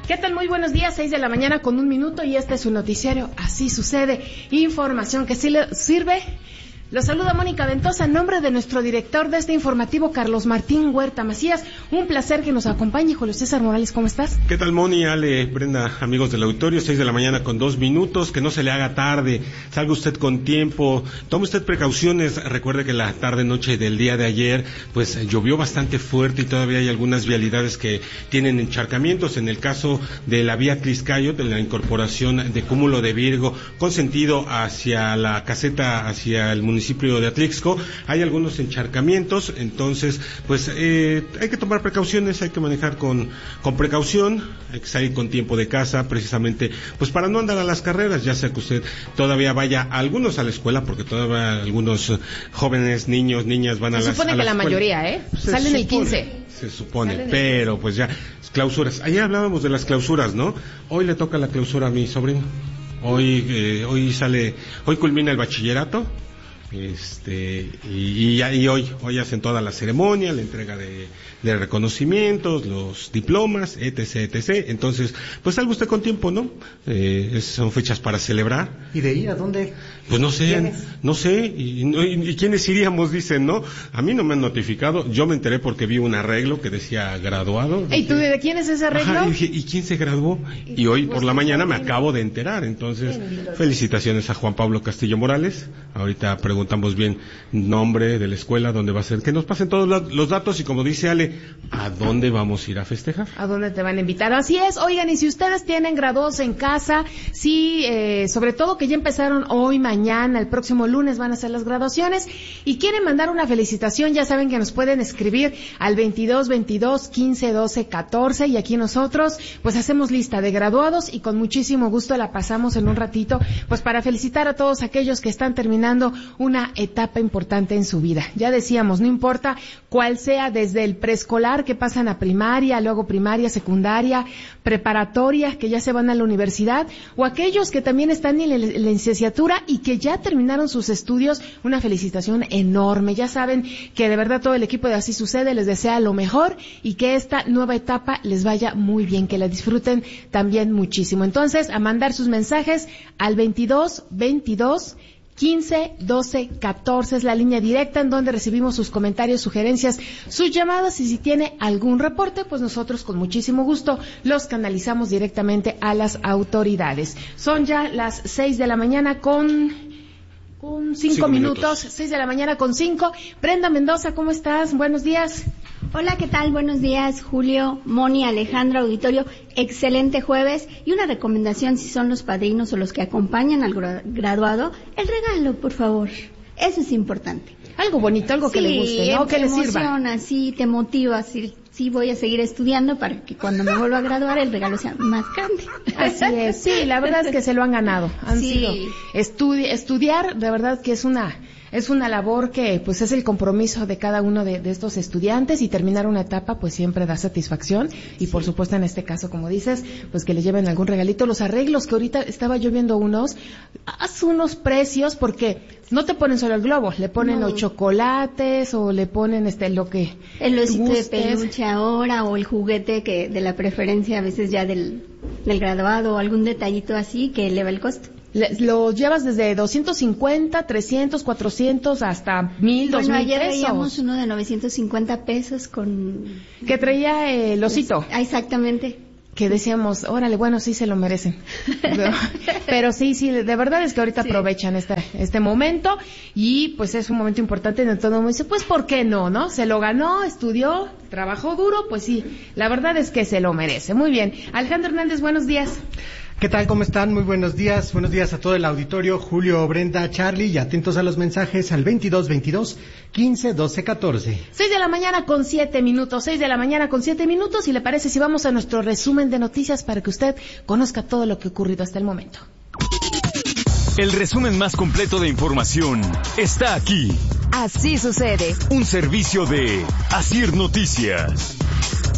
¿Qué tal? Muy buenos días, 6 de la mañana con 1 minuto y este es su noticiario. Así sucede, información que sí le sirve. Los saluda Mónica Ventosa en nombre de nuestro director de este informativo, Carlos Martín Huerta Macías. Un placer que nos acompañe. Julio César Morales, ¿cómo estás? ¿Qué tal, Moni, Ale, Brenda, amigos del auditorio? 6 de la mañana con 2 minutos, que no se le haga tarde, salga usted con tiempo, tome usted precauciones. Recuerde que la tarde-noche del día de ayer, pues llovió bastante fuerte y todavía hay algunas vialidades que tienen encharcamientos. En el caso de la vía Tliscayo, de la incorporación de Cúmulo de Virgo, con sentido hacia la caseta, hacia el municipio de Atlixco, hay algunos encharcamientos. Entonces pues hay que tomar precauciones, hay que manejar con precaución, hay que salir con tiempo de casa, precisamente pues para no andar a las carreras, ya sea que usted todavía vaya, algunos a la escuela, porque todavía algunos jóvenes, niños, niñas van a la escuela. Se supone que la mayoría, salen el 15. Se supone, pero pues ya, clausuras. Ayer hablábamos de las clausuras, ¿no? Hoy le toca la clausura a mi sobrino. Hoy culmina el bachillerato. Y hoy hacen toda la ceremonia, la entrega de reconocimientos, los diplomas, etc. Entonces, pues salga usted con tiempo, ¿no? Son fechas para celebrar. ¿Y de ir a dónde? Pues no sé, y quiénes iríamos, dicen, ¿no? A mí no me han notificado, yo me enteré porque vi un arreglo que decía graduado. ¿Y tú de quién es ese arreglo? Ajá, y dije, ¿y quién se graduó? Y hoy por la mañana me acabo de enterar. Entonces, felicitaciones a Juan Pablo Castillo Morales. Ahorita preguntamos bien nombre de la escuela, dónde va a ser, que nos pasen todos los datos y, como dice Ale, ¿a dónde vamos a ir a festejar? ¿A dónde te van a invitar? Así es. Oigan, y si ustedes tienen graduados en casa, sí, sobre todo que ya empezaron hoy, mañana, el próximo lunes van a ser las graduaciones y quieren mandar una felicitación, ya saben que nos pueden escribir al 22-22-15-12-14 y aquí nosotros pues hacemos lista de graduados y con muchísimo gusto la pasamos en un ratito pues para felicitar a todos aquellos que están terminando una etapa importante en su vida. Ya decíamos, no importa cuál sea, desde el preescolar que pasan a primaria, luego primaria, secundaria, preparatoria, que ya se van a la universidad, o aquellos que también están en la licenciatura y que ya terminaron sus estudios, una felicitación enorme. Ya saben que de verdad todo el equipo de Así Sucede les desea lo mejor y que esta nueva etapa les vaya muy bien, que la disfruten también muchísimo. Entonces, a mandar sus mensajes al 22-22-15-12-14 es la línea directa en donde recibimos sus comentarios, sugerencias, sus llamadas, y si tiene algún reporte, pues nosotros con muchísimo gusto los canalizamos directamente a las autoridades. Son ya las 6 de la mañana con 5 minutos. 6 de la mañana con 5. Brenda Mendoza, ¿cómo estás? Buenos días. Hola, ¿qué tal? Buenos días, Julio, Moni, Alejandra, auditorio. Excelente jueves. Y una recomendación, si son los padrinos o los que acompañan al graduado, el regalo, por favor. Eso es importante. Algo bonito, algo que le guste, ¿no? Que le sirva. Emociona, sí, te motiva, sí, voy a seguir estudiando para que cuando me vuelva a graduar el regalo sea más grande. Así es, sí, la verdad es que se lo han ganado. Han sido estudiar, de verdad que es una labor que pues es el compromiso de cada uno de estos estudiantes, y terminar una etapa pues siempre da satisfacción y por supuesto en este caso, como dices, pues que le lleven algún regalito. Los arreglos que ahorita estaba yo viendo haz unos precios, porque no te ponen solo el globo, le ponen los chocolates o le ponen el osito de peluche ahora, o el juguete que de la preferencia a veces ya del graduado, o algún detallito así que eleva el costo. Lo llevas desde 250, 300, 400 hasta 1,000, 2,000 ayer pesos. Veíamos uno de 950 pesos que traía el osito. Exactamente. Que decíamos, órale, bueno, sí se lo merecen. Pero sí, de verdad es que ahorita aprovechan este momento, y pues es un momento importante en el todo. Me dice, pues ¿por qué no? Se lo ganó, estudió, trabajó duro, pues sí, la verdad es que se lo merece. Muy bien. Alejandro Hernández, buenos días. ¿Qué tal? ¿Cómo están? Muy buenos días a todo el auditorio. Julio, Brenda, Charlie, y atentos a los mensajes al 22-22-15-12-14. 6 de la mañana con 7 minutos, 6 de la mañana con 7 minutos, y le parece si vamos a nuestro resumen de noticias para que usted conozca todo lo que ha ocurrido hasta el momento. El resumen más completo de información está aquí. Así sucede. Un servicio de Asir Noticias.